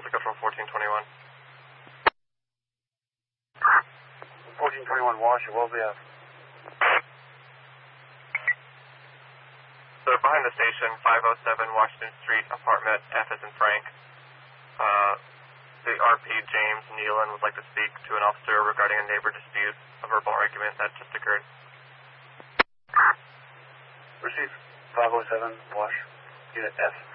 Delta Control 1421. 1421 Wash, it will be up. So behind the station, 507 Washington Street, apartment F as in Frank. The RP James Nealon would like to speak to an officer regarding a neighbor dispute, a verbal argument that just occurred. Receive 507 Wash, unit F.